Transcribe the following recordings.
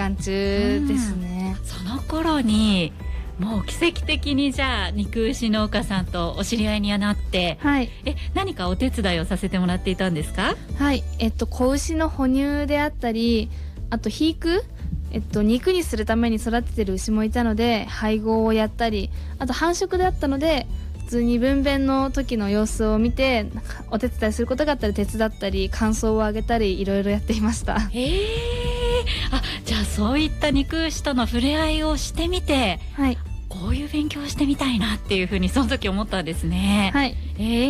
間中ですね。 その頃にもう奇跡的にじゃあ肉牛農家さんとお知り合いにはなって、 はい、 何かお手伝いをさせてもらっていたんですか？ はい、子牛の哺乳であったり、あと肥育、肉にするために育ててる牛もいたので配合をやったり、あと繁殖であったので普通に分娩の時の様子を見て、なんかお手伝いすることがあったら手伝ったり、感想をあげたり、いろいろやっていました。 じゃあそういった肉牛との触れ合いをしてみて、 はい、 こういう勉強をしてみたいなっていうふうにその時思ったんですね。 はい、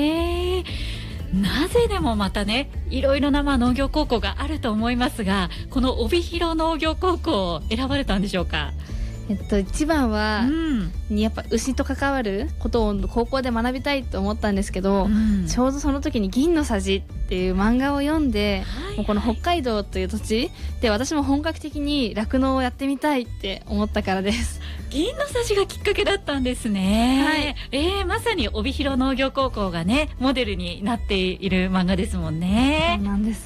なぜでもまたね、いろいろな農業高校があると思いますが、この帯広農業高校を選ばれたんでしょうか？ 一番は、やっぱ牛と関わることを高校で学びたいと思ったんですけど、ちょうどその時に銀のさじっていう漫画を読んで、もうこの北海道という土地で私も本格的に酪農をやってみたいって思ったからです。 銀のさじがきっかけだったんですね。まさに帯広農業高校がね、モデルになっている漫画ですもんね。 そうなんです。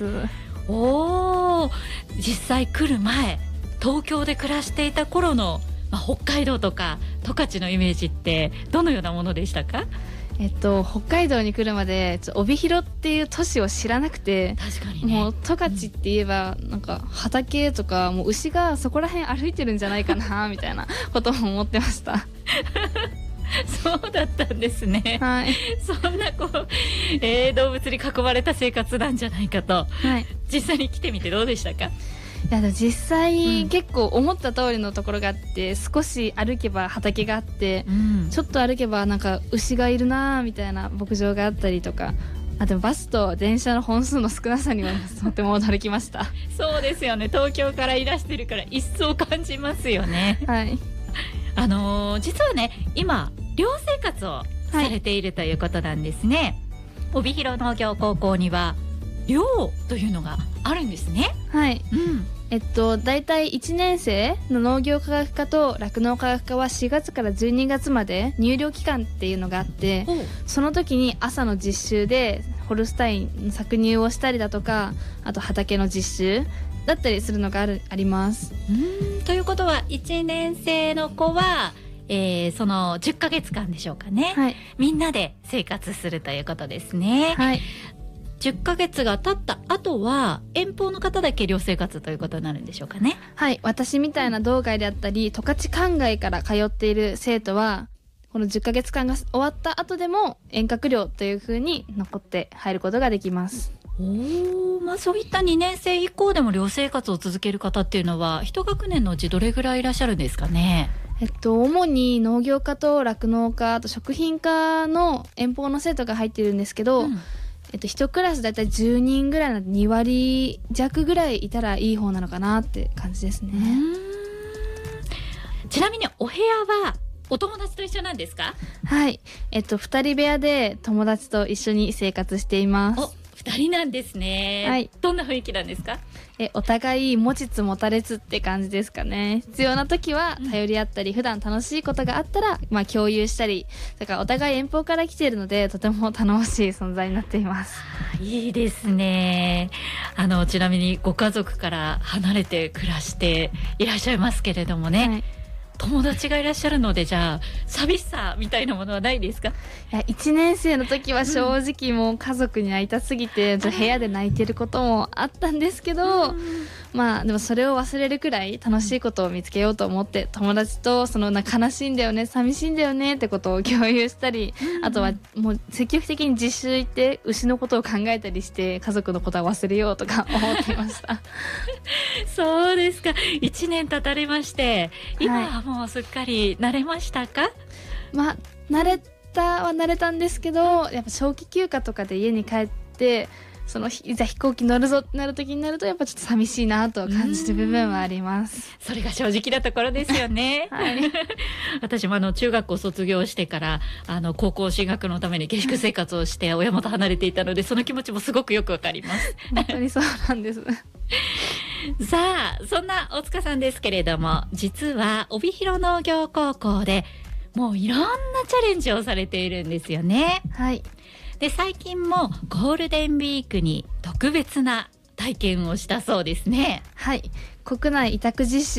実際来る前、東京で暮らしていた頃の、北海道とか十勝のイメージってどのようなものでしたか？ 北海道に来るまで帯広っていう都市を知らなくて、 確かにね、 もう十勝って言えばなんか畑とか、もう牛がそこら辺歩いてるんじゃないかなみたいなことも思ってましたそうだったんですね。 はい、 そんな動物に囲まれた生活なんじゃないかと、 はい、 実際に来てみてどうでしたか？ いやでも実際、結構思った通りのところがあって、少し歩けば畑があって、ちょっと歩けばなんか牛がいるなみたいな牧場があったりとか、でもバスと電車の本数の少なさにはとても驚きましたそうですよね、東京からいらしてるから一層感じますよね。 はい、 実はね、今寮生活をされているということなんですね。帯広農業高校には寮というのがあるんですね。 はい、だいたい1年生の農業科学科と酪農科学科は4月から12月まで入寮期間っていうのがあって、その時に朝の実習でホルスタインの搾乳をしたりだとか、あと畑の実習だったりするのがあります。 ということは1年生の子は、その10ヶ月間でしょうかね、はい、みんなで生活するということですね。はい、10ヶ月が経った後は遠方の方だけ寮生活ということになるんでしょうかね。 はい、私みたいな道外であったり十勝管外から通っている生徒はこの10ヶ月間が終わった後でも遠隔寮という風に残って入ることができます。 そういった2年生以降でも寮生活を続ける方っていうのは一学年のうちどれぐらいいらっしゃるんですかね。 主に農業科と酪農科、あと食品科の遠方の生徒が入っているんですけど、1クラスだいたい10人ぐらいなので2割弱ぐらいいたらいい方なのかなって感じですね。 ちなみにお部屋はお友達と一緒なんですか？ はい、2人部屋で友達と一緒に生活しています。 2人なんですね。はい、どんな雰囲気なんですか？ お互い持ちつ持たれつって感じですかね。必要な時は頼り合ったり、普段楽しいことがあったら共有したり、だからお互い遠方から来ているのでとても頼もしい存在になっています。 いいですね。ちなみにご家族から離れて暮らしていらっしゃいますけれどもね、はい、友達がいらっしゃるので、じゃあ寂しさみたいなものはないですか？ いや、1年生の時は正直もう家族に会いたすぎて、部屋で泣いてることもあったんですけど、でもそれを忘れるくらい楽しいことを見つけようと思って、友達と悲しいんだよね、寂しいんだよねってことを共有したり、あとはもう積極的に実習行って牛のことを考えたりして家族のことは忘れようとか思っていましたそうですか。1年経たれまして、今はもうすっかり慣れましたか？ 慣れたんですけど、やっぱ長期休暇とかで家に帰っていざ飛行機乗るぞってなる時になると、やっぱちょっと寂しいなと感じる部分はあります。 それが正直なところですよね。はい、私も中学校卒業してから高校進学のために下宿生活をして親元離れていたので、その気持ちもすごくよくわかります本当にそうなんですさあ、そんな大塚さんですけれども、実は帯広農業高校でもういろんなチャレンジをされているんですよね。 はい。 で、最近もゴールデンウィークに特別な体験をしたそうですね。 はい、国内委託実習